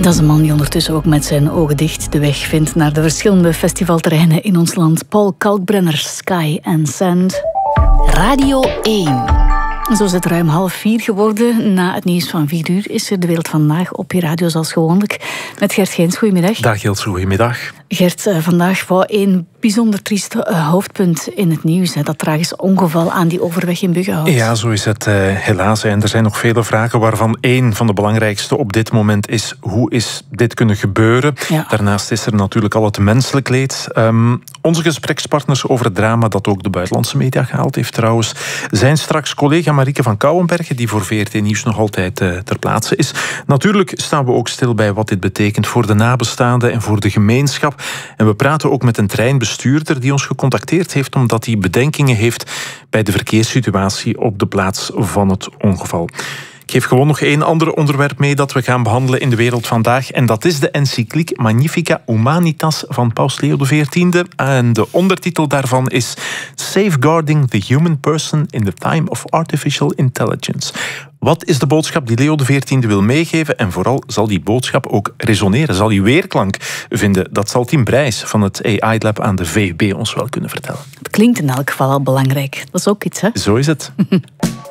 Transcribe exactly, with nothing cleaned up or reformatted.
Dat is een man die ondertussen ook met zijn ogen dicht de weg vindt naar de verschillende festivalterreinen in ons land. Paul Kalkbrenner, Sky and Sand. Radio één. Zo is het ruim half vier geworden. Na het nieuws van vier uur is er De Wereld Vandaag op je radio zoals gewoonlijk. Met Gert Geens, goedemiddag. Dag Ilse, goedemiddag. Gert, vandaag wou een bijzonder triest hoofdpunt in het nieuws. Hè, dat tragisch ongeval aan die overweg in Buggenhout. Ja, zo is het uh, helaas. En er zijn nog vele vragen, waarvan één van de belangrijkste op dit moment is: hoe is dit kunnen gebeuren? Ja. Daarnaast is er natuurlijk al het menselijk leed. Um, onze gesprekspartners over het drama dat ook de buitenlandse media gehaald heeft trouwens, zijn straks collega Marieke van Kouwenbergen, die voor V R T Nieuws nog altijd uh, ter plaatse is. Natuurlijk staan we ook stil bij wat dit betekent voor de nabestaanden en voor de gemeenschap. En we praten ook met een treinbestuurder die ons gecontacteerd heeft omdat hij bedenkingen heeft bij de verkeerssituatie op de plaats van het ongeval. Ik geef gewoon nog één ander onderwerp mee dat we gaan behandelen in De Wereld Vandaag. En dat is de encycliek Magnificat Humanitas van Paus Leo de veertiende. En de ondertitel daarvan is Safeguarding the Human Person in the Time of Artificial Intelligence. Wat is de boodschap die Leo de veertiende wil meegeven? En vooral, zal die boodschap ook resoneren? Zal die weerklank vinden? Dat zal Tim Brijs van het A I-lab aan de V U B ons wel kunnen vertellen. Het klinkt in elk geval al belangrijk. Dat is ook iets, hè? Zo is het.